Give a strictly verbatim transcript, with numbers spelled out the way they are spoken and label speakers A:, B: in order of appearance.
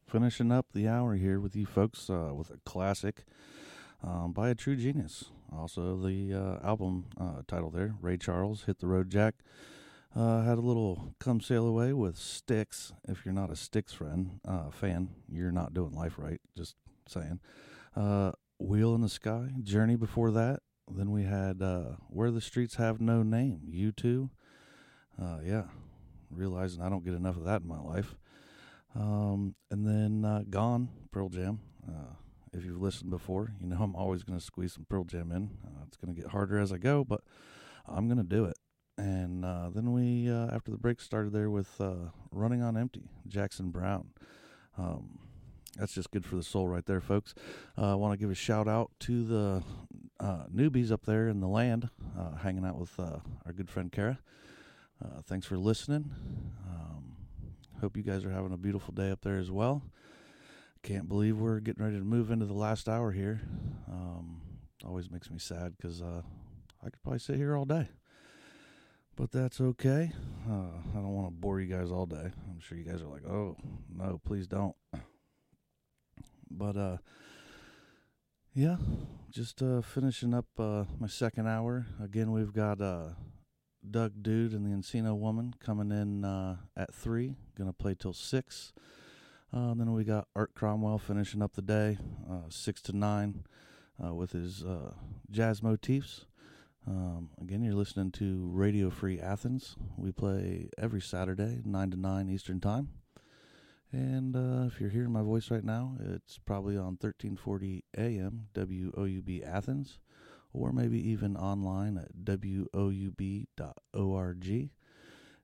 A: Finishing up the hour here with you folks uh, with a classic um, by a true genius. Also, the uh, album uh, title there, Ray Charles, Hit the Road Jack. Uh, had a little Come Sail Away with Styx. If you're not a Styx friend, uh, fan, you're not doing life right, just saying. Uh, Wheel in the Sky, Journey before that. Then we had uh, Where the Streets Have No Name, U two. Uh, yeah, realizing I don't get enough of that in my life. Um, and then uh, Gone, Pearl Jam. Uh, if you've listened before, you know I'm always going to squeeze some Pearl Jam in. Uh, it's going to get harder as I go, but I'm going to do it. And uh, then we, uh, after the break, started there with uh, Running on Empty, Jackson Browne. Um, that's just good for the soul right there, folks. Uh, I want to give a shout out to the uh, newbies up there in the land, uh, hanging out with uh, our good friend Kara. Uh, thanks for listening. Um, hope you guys are having a beautiful day up there as well. Can't believe we're getting ready to move into the last hour here. Um, always makes me sad because uh, I could probably sit here all day. But that's okay. Uh, I don't want to bore you guys all day. I'm sure you guys are like, oh, no, please don't. But, uh, yeah, just uh, finishing up uh, my second hour. Again, we've got uh, Doug Dude and the Encino Woman coming in uh, at three. Going to play till six. Uh, and then we got Art Cromwell finishing up the day, uh, six to nine, uh, with his uh, jazz motifs. Um, again, you're listening to Radio Free Athens. We play every Saturday, nine to nine Eastern Time. And uh, if you're hearing my voice right now, it's probably on thirteen forty A M, W O U B Athens, or maybe even online at W O U B dot org.